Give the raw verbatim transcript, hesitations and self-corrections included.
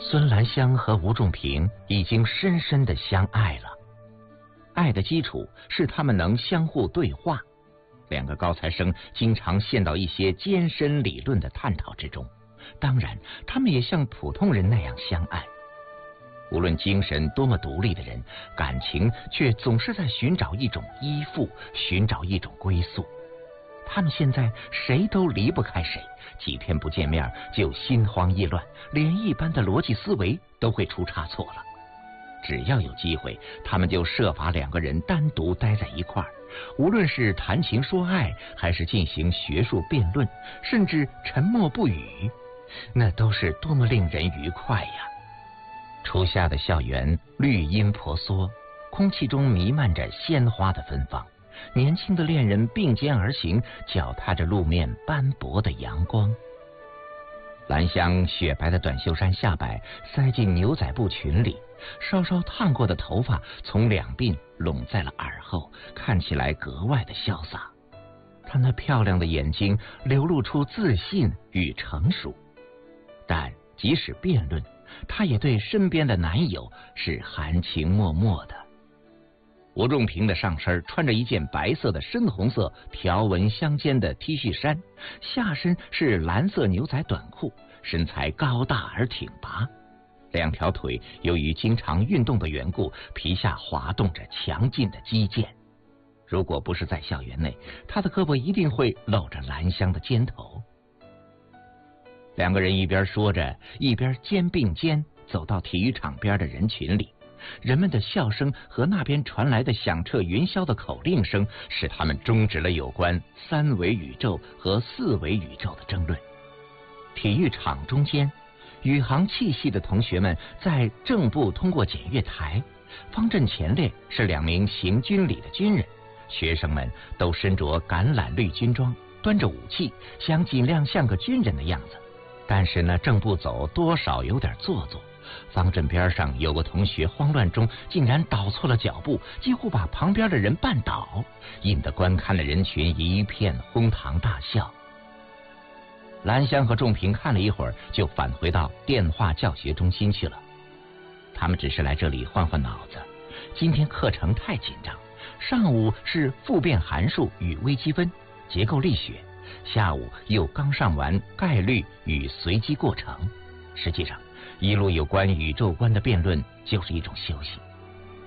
孙兰香和吴仲平已经深深的相爱了，爱的基础是他们能相互对话。两个高材生经常陷到一些艰深理论的探讨之中，当然他们也像普通人那样相爱。无论精神多么独立的人，感情却总是在寻找一种依附，寻找一种归宿。他们现在谁都离不开谁，几天不见面就心慌意乱，连一般的逻辑思维都会出差错了。只要有机会，他们就设法两个人单独待在一块儿，无论是谈情说爱，还是进行学术辩论，甚至沉默不语，那都是多么令人愉快呀！初夏的校园绿荫婆娑，空气中弥漫着鲜花的芬芳，年轻的恋人并肩而行，脚踏着路面斑驳的阳光。兰香雪白的短袖衫下摆塞进牛仔布裙里，稍稍烫过的头发从两鬓拢在了耳后，看起来格外的潇洒。她那漂亮的眼睛流露出自信与成熟，但即使辩论，她也对身边的男友是含情脉脉的。吴仲平的上身穿着一件白色的深红色条纹相间的 T 恤衫，下身是蓝色牛仔短裤，身材高大而挺拔，两条腿由于经常运动的缘故，皮下滑动着强劲的肌腱。如果不是在校园内，他的胳膊一定会搂着兰香的肩头。两个人一边说着，一边肩并肩走到体育场边的人群里。人们的笑声和那边传来的响彻云霄的口令声，使他们终止了有关三维宇宙和四维宇宙的争论。体育场中间，宇航器系的同学们在正步通过检阅台，方阵前列是两名行军礼的军人，学生们都身着橄榄绿军装，端着武器，想尽量像个军人的样子。但是呢，正步走多少有点做作。方阵边上有个同学慌乱中竟然倒错了脚步，几乎把旁边的人绊倒，引得观看的人群一片哄堂大笑。兰香和仲平看了一会儿，就返回到电话教学中心去了。他们只是来这里换换脑子，今天课程太紧张，上午是复变函数与微积分、结构力学，下午又刚上完概率与随机过程。实际上，一路有关宇宙观的辩论就是一种休息。